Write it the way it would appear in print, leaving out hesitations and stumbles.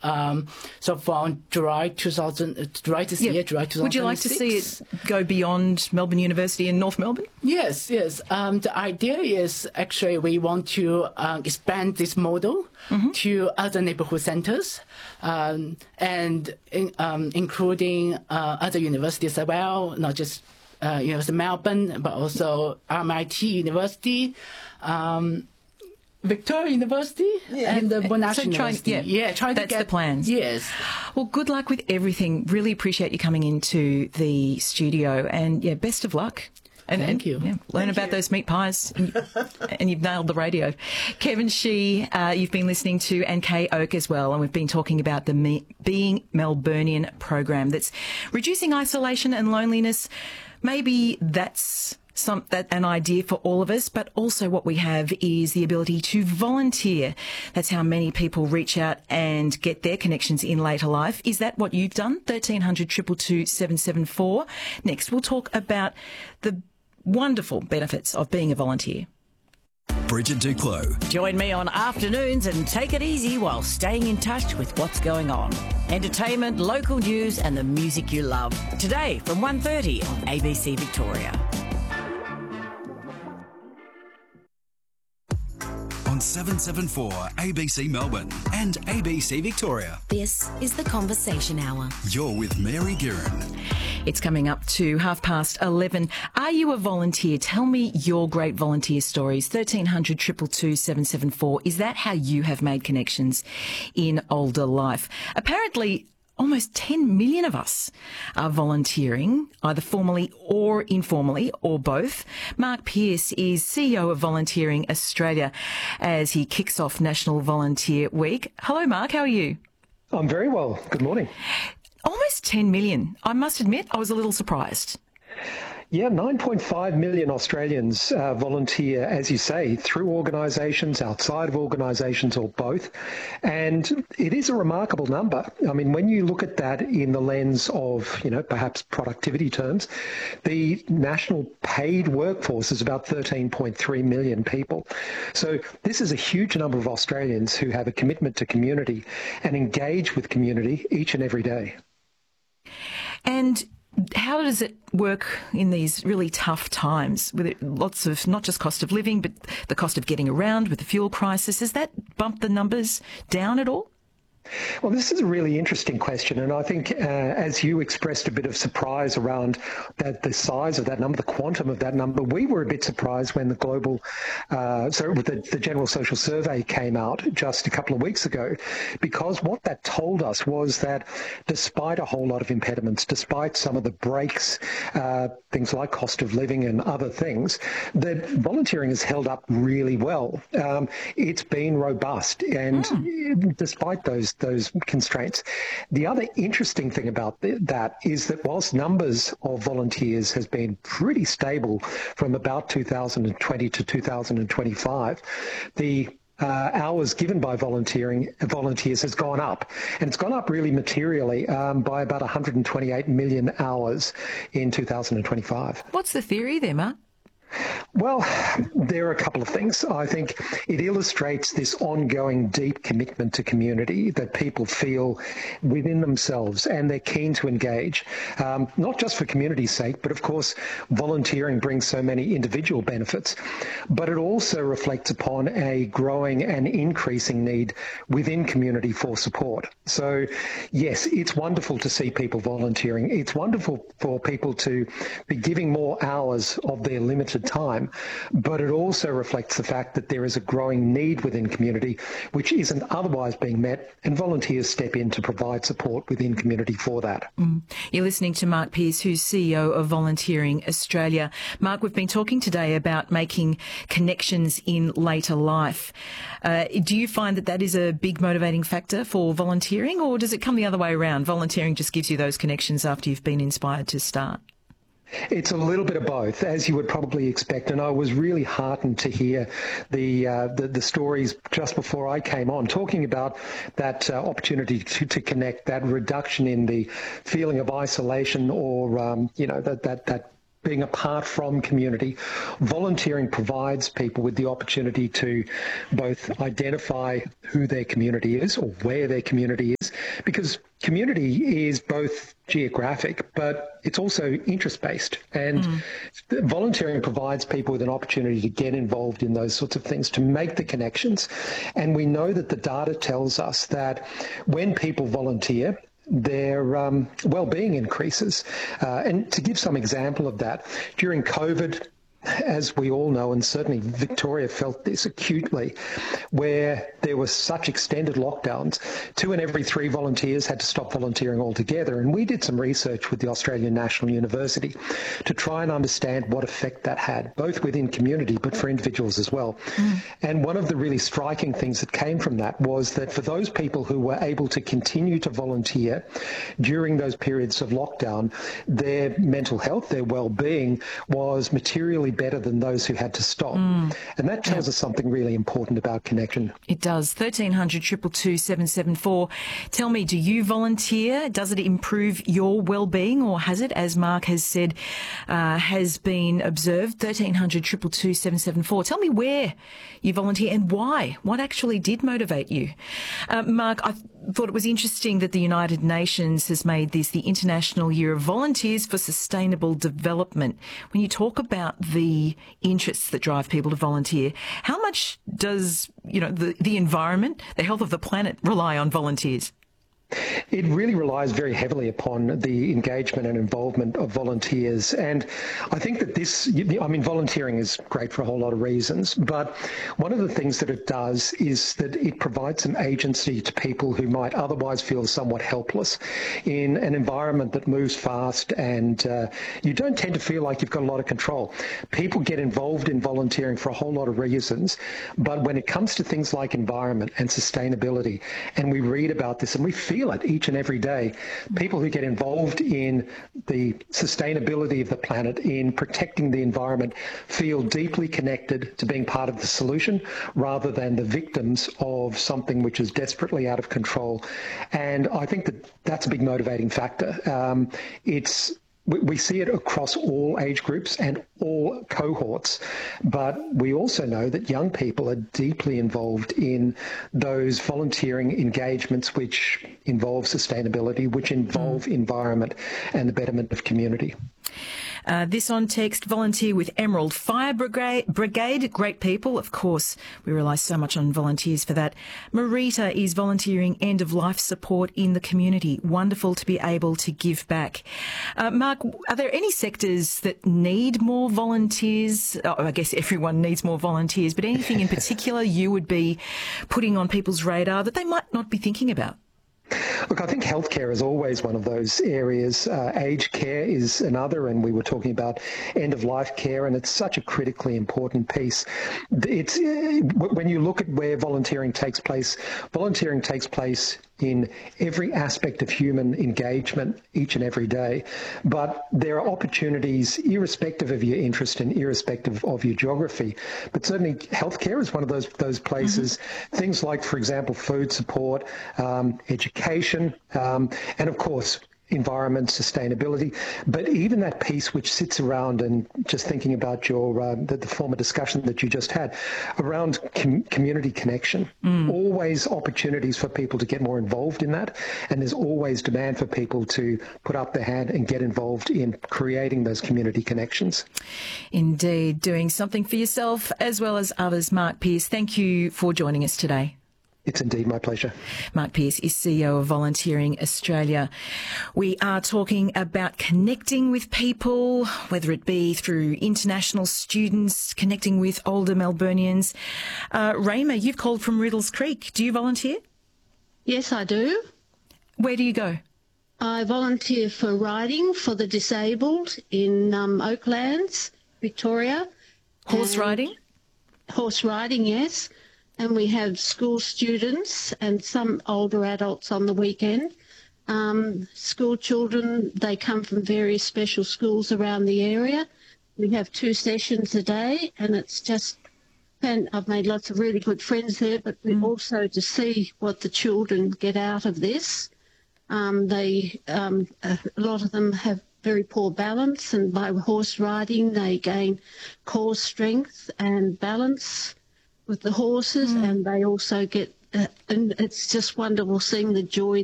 So from July this year, July 2006. Would you like to see it go beyond Melbourne University in North Melbourne? Yes. The idea is actually we want to expand this model to other neighborhood centers, and including other universities as well, not just University of Melbourne, but also RMIT University, Victoria University, and the Monash University. That's the plans. Yes. Well, good luck with everything. Really appreciate you coming into the studio, and best of luck. Thank you. Learn about those meat pies, and you've nailed the radio. Kevin Shih, you've been listening to, and Kay Oak as well, and we've been talking about the Being Melburnian program that's reducing isolation and loneliness. Maybe that's an idea for all of us, but also what we have is the ability to volunteer. That's how many people reach out and get their connections in later life. Is that what you've done? 1300 222 774. Next, we'll talk about the wonderful benefits of being a volunteer. Bridget Duclos. Join me on afternoons and take it easy while staying in touch with what's going on. Entertainment, local news and the music you love. Today from 1:30 on ABC Victoria. On 774 ABC Melbourne and ABC Victoria. This is the Conversation Hour. You're with Mary Guerin. It's coming up to 11:30. Are you a volunteer? Tell me your great volunteer stories. 1300 222 774. Is that how you have made connections in older life? Apparently, almost 10 million of us are volunteering, either formally or informally, or both. Mark Pearce is CEO of Volunteering Australia as he kicks off National Volunteer Week. Hello, Mark. How are you? I'm very well. Good morning. Almost 10 million. I must admit, I was a little surprised. Yeah, 9.5 million Australians volunteer, as you say, through organisations, outside of organisations, or both. And it is a remarkable number. I mean, when you look at that in the lens of, perhaps productivity terms, the national paid workforce is about 13.3 million people. So this is a huge number of Australians who have a commitment to community and engage with community each and every day. And how does it work in these really tough times with lots of not just cost of living, but the cost of getting around with the fuel crisis? Has that bumped the numbers down at all? Well, this is a really interesting question, and I think as you expressed a bit of surprise around the size of that number, the quantum of that number, we were a bit surprised when the General Social Survey came out just a couple of weeks ago, because what that told us was that despite a whole lot of impediments, despite some of the breaks, things like cost of living and other things, that volunteering has held up really well. It's been robust, and despite those constraints. The other interesting thing about that is that whilst numbers of volunteers has been pretty stable from about 2020 to 2025, the hours given by volunteers has gone up, and it's gone up really materially by about 128 million hours in 2025. What's the theory there, Mark? Well, there are a couple of things. I think it illustrates this ongoing deep commitment to community that people feel within themselves, and they're keen to engage, not just for community's sake, but of course volunteering brings so many individual benefits, but it also reflects upon a growing and increasing need within community for support. So yes, it's wonderful to see people volunteering. It's wonderful for people to be giving more hours of their limited time, but it also reflects the fact that there is a growing need within community which isn't otherwise being met, and volunteers step in to provide support within community for that. You're listening to Mark Pearce, who's CEO of Volunteering Australia. Mark, we've been talking today about making connections in later life. Do you find that is a big motivating factor for volunteering, or does it come the other way around? Volunteering just gives you those connections after you've been inspired to start? It's a little bit of both, as you would probably expect, and I was really heartened to hear the stories just before I came on, talking about that opportunity to connect, that reduction in the feeling of isolation, or that being apart from community. Volunteering provides people with the opportunity to both identify who their community is or where their community is, because community is both geographic, but it's also interest-based. And volunteering provides people with an opportunity to get involved in those sorts of things, to make the connections. And we know that the data tells us that when people volunteer, their well-being increases. And to give some example of that, during COVID, as we all know, and certainly Victoria felt this acutely, where there were such extended lockdowns, 2 in every 3 volunteers had to stop volunteering altogether. And we did some research with the Australian National University to try and understand what effect that had, both within community, but for individuals as well. And one of the really striking things that came from that was that for those people who were able to continue to volunteer during those periods of lockdown, their mental health, their well-being was materially better than those who had to stop. And that tells us something really important about connection. It does. 1300 222 774. Tell me, do you volunteer? Does it improve your well-being, or has it, as Mark has said, has been observed? 1300 222 774. Tell me where you volunteer and why. What actually did motivate you? Mark, I thought it was interesting that the United Nations has made this the International Year of Volunteers for Sustainable Development. When you talk about the interests that drive people to volunteer, how much does, the environment, the health of the planet rely on volunteers? It really relies very heavily upon the engagement and involvement of volunteers. And I think that volunteering is great for a whole lot of reasons, but one of the things that it does is that it provides some agency to people who might otherwise feel somewhat helpless in an environment that moves fast, and you don't tend to feel like you've got a lot of control. People get involved in volunteering for a whole lot of reasons, but when it comes to things like environment and sustainability, and we read about this and we feel it each and every day, people who get involved in the sustainability of the planet, in protecting the environment, feel deeply connected to being part of the solution rather than the victims of something which is desperately out of control. And I think that that's a big motivating factor. We see it across all age groups and all cohorts, but we also know that young people are deeply involved in those volunteering engagements which involve sustainability, which involve environment and the betterment of community. This on text: volunteer with Emerald Fire Brigade. Great people. Of course, we rely so much on volunteers for that. Marita is volunteering end-of-life support in the community. Wonderful to be able to give back. Mark, are there any sectors that need more volunteers? Oh, I guess everyone needs more volunteers, but anything in particular you would be putting on people's radar that they might not be thinking about? Look, I think healthcare is always one of those areas. Aged care is another, and we were talking about end-of-life care, and it's such a critically important piece. It's when you look at where volunteering takes place in every aspect of human engagement each and every day. But there are opportunities irrespective of your interest and irrespective of your geography. But certainly healthcare is one of those places. Things like, for example, food support, education, and of course, environment, sustainability, but even that piece which sits around, and just thinking about your the former discussion that you just had around community connection, always opportunities for people to get more involved in that, and there's always demand for people to put up their hand and get involved in creating those community connections. Indeed, doing something for yourself as well as others. Mark Pearce, thank you for joining us today. It's indeed my pleasure. Mark Pearce is CEO of Volunteering Australia. We are talking about connecting with people, whether it be through international students, connecting with older Melburnians. Rayma, you've called from Riddles Creek. Do you volunteer? Yes, I do. Where do you go? I volunteer for riding for the disabled in Oaklands, Victoria. Horse riding? Horse riding, yes. And we have school students and some older adults on the weekend. School children, they come from various special schools around the area. We have 2 sessions a day, and it's just, and I've made lots of really good friends there, but we also to see what the children get out of this. A lot of them have very poor balance, and by horse riding they gain core strength and balance with the horses, and they also get and it's just wonderful seeing the joy